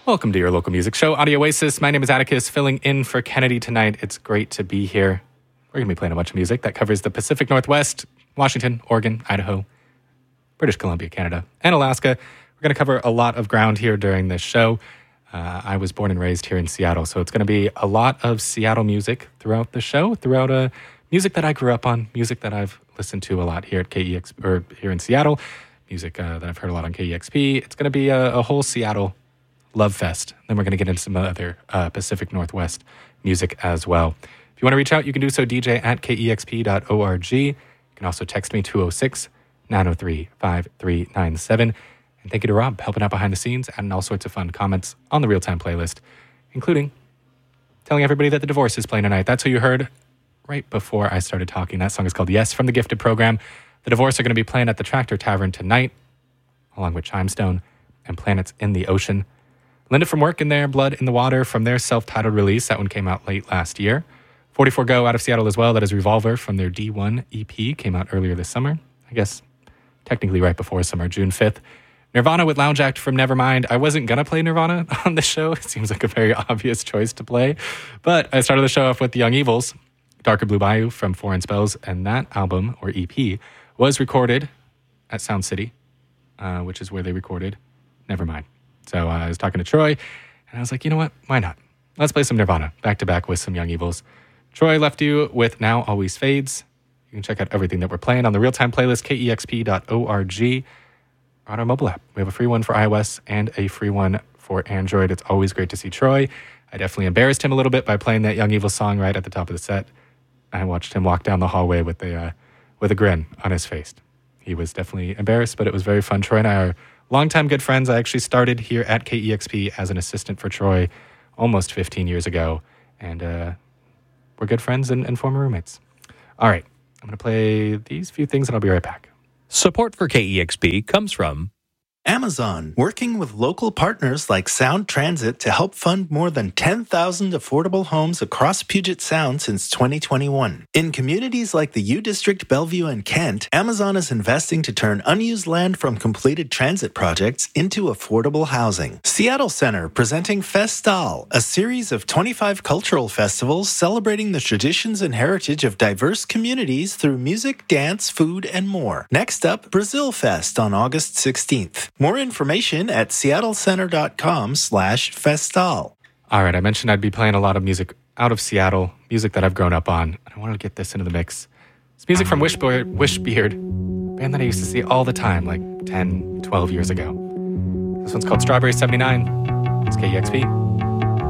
Welcome to your local music show, Audio Oasis. My name is Atticus, filling in for Kennedy tonight. It's great to be here. We're going to be playing a bunch of music that covers the Pacific Northwest, Washington, Oregon, Idaho, British Columbia, Canada, and Alaska. We're going to cover a lot of ground here during this show. I was born and raised here in Seattle, so it's going to be a lot of Seattle music throughout the show, throughout music that I grew up on, music that I've listened to a lot here at or here in Seattle, music that I've heard a lot on KEXP. It's going to be a whole Seattle love fest. Then we're going to get into some other Pacific Northwest music as well. If you want to reach out, you can do so, dj@kexp.org. You can also text me, 206-903-5397. And thank you to Rob, helping out behind the scenes, adding all sorts of fun comments on the real-time playlist, including telling everybody that The Divorce is playing tonight. That's who you heard right before I started talking. That song is called Yes from the Gifted program. The Divorce are going to be playing at the Tractor Tavern tonight, along with Chimestone and Planets in the Ocean. Linda from Work in there, Blood in the Water from their self-titled release. That one came out late last year. 44 Go out of Seattle as well. That is Revolver from their D1 EP. Came out earlier this summer. I guess technically right before summer, June 5th. Nirvana with Lounge Act from Nevermind. I wasn't going to play Nirvana on the show. It seems like a very obvious choice to play. But I started the show off with The Young Evils, Darker Blue Bayou from Foreign Spells. And that album, or EP, was recorded at Sound City, which is where they recorded Nevermind. So I was talking to Troy, and I was like, you know what? Why not? Let's play some Nirvana, back-to-back with some Young Evils. Troy left you with Now Always Fades. You can check out everything that we're playing on the real-time playlist, kexp.org, or on our mobile app. We have a free one for iOS and a free one for Android. It's always great to see Troy. I definitely embarrassed him a little bit by playing that Young Evils song right at the top of the set. I watched him walk down the hallway with a grin on his face. He was definitely embarrassed, but it was very fun. Troy and I are longtime good friends. I actually started here at KEXP as an assistant for Troy almost 15 years ago, and we're good friends and former roommates. All right, I'm going to play these few things, and I'll be right back. Support for KEXP comes from Amazon, working with local partners like Sound Transit to help fund more than 10,000 affordable homes across Puget Sound since 2021. In communities like the U District, Bellevue, and Kent, Amazon is investing to turn unused land from completed transit projects into affordable housing. Seattle Center presenting Festal, a series of 25 cultural festivals celebrating the traditions and heritage of diverse communities through music, dance, food, and more. Next up, Brazil Fest on August 16th. More information at seattlecenter.com/festal. All right, I mentioned I'd be playing a lot of music out of Seattle, music that I've grown up on. I wanted to get this into the mix. It's music from Wishbeard, a band that I used to see all the time, like 10, 12 years ago. This one's called Strawberry 79. It's KEXP.